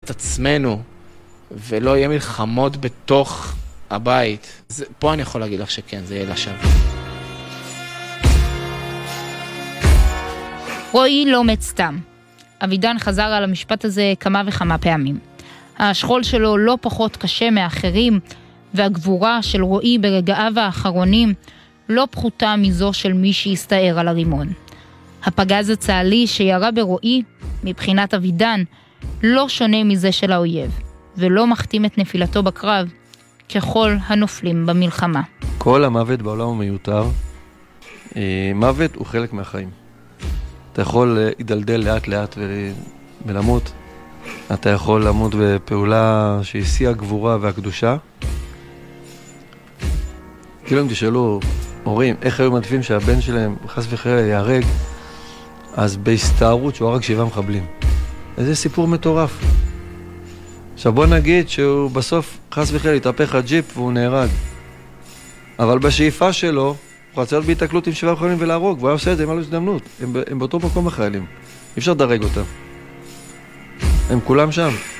את עצמנו, ולא יהיה מלחמות בתוך הבית, פה אני יכול להגיד לך שכן, זה יהיה לשווא. רועי לא מת סתם. אבידן חזר על המשפט הזה כמה וכמה פעמים. השכול שלו לא פחות קשה מאחרים, והגבורה של רועי ברגעיו האחרונים לא פחותה מזו של מי שהסתער על הרימון. הפגז הצה"לי שירה ברועי, מבחינת אבידן, לא שונה מזה של האויב, ולא מחתים את נפילתו בקרב, ככל הנופלים במלחמה. כל המוות בעולם הוא מיותר. מוות הוא חלק מהחיים. אתה יכול להידלדל לאט לאט ולמות. אתה יכול למות בפעולה שהיא שיא הגבורה והקדושה. כאילו אם תשאלו הורים איך היו מעדיפים שהבן שלהם חס וחלילה יהרג, אז בהסתערות שהוא הרג 7 מחבלים. איזה סיפור מטורף. עכשיו בוא נגיד שהוא בסוף חס וחלילה התהפך הג'יפ והוא נהרג. אבל בשאיפה שלו הוא רצה להיות בהתקלות עם 7 מחבלים ולהרוג, והוא היה עושה את זה, הם עלו הזדמנות. הם באותו מקום החיילים. אי אפשר לדרג אותם. הם כולם שם.